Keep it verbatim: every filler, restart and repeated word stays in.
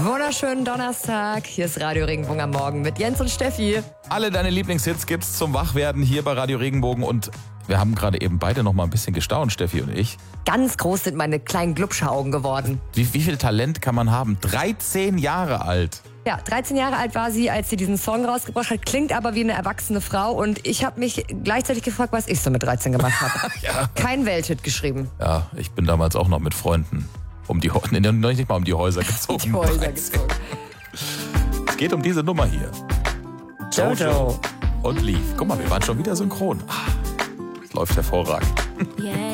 Wunderschönen Donnerstag. Hier ist Radio Regenbogen am Morgen mit Jens und Steffi. Alle deine Lieblingshits gibt's zum Wachwerden hier bei Radio Regenbogen. Und wir haben gerade eben beide noch mal ein bisschen gestaunt, Steffi und ich. Ganz groß sind meine kleinen Glubschaugen geworden. Wie, wie viel Talent kann man haben? dreizehn Jahre alt. Ja, dreizehn Jahre alt war sie, als sie diesen Song rausgebracht hat. Klingt aber wie eine erwachsene Frau. Und ich habe mich gleichzeitig gefragt, was ich so mit dreizehn gemacht habe. Ja. Kein Welthit geschrieben. Ja, ich bin damals auch noch mit Freunden um die Häuser, nee, nicht mal um die Häuser gezogen. Die Häuser gezogen. Es geht um diese Nummer hier. Jojo. Und Leaf. Guck mal, wir waren schon wieder synchron. Ah, das läuft hervorragend. Yeah.